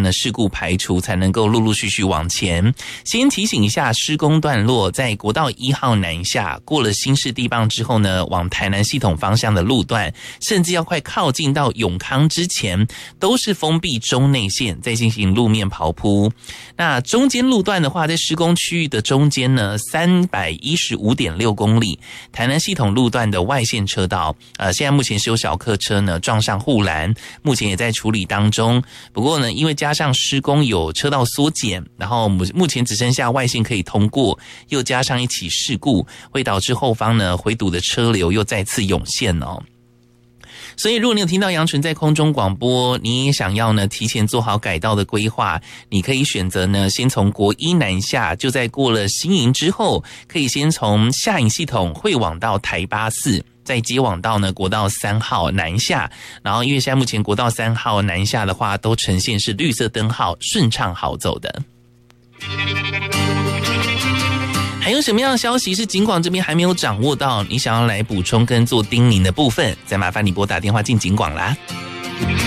呢事故排除，才能够陆陆续续往前。先提醒一下，施工段落在国道1号南下，过了新市地磅之后呢，往台南系统方向的路段，甚至要快靠近到永康之前，都是封闭中内线，在进行路面刨铺。那中间路段的话，在施工区域的中间呢，315.6公里，台南系统路段的外线车道，现在目前是有小客车呢撞上护栏，目前也在处理当中。不过呢，因为加上施工有车道缩减，然后目前只剩下外线可以通过，又加上一起事故，会导致后方呢回堵的车流又再次涌现哦。所以如果你有听到杨纯在空中广播，你也想要呢提前做好改道的规划，你可以选择呢先从国一南下，就在过了新营之后，可以先从下营系统会往到台84，再接往到呢国道3号南下，然后因为现在目前国道3号南下的话都呈现是绿色灯号，顺畅好走的。还有什么样的消息是警广这边还没有掌握到，你想要来补充跟做叮咛的部分，再麻烦你拨打电话进警广啦。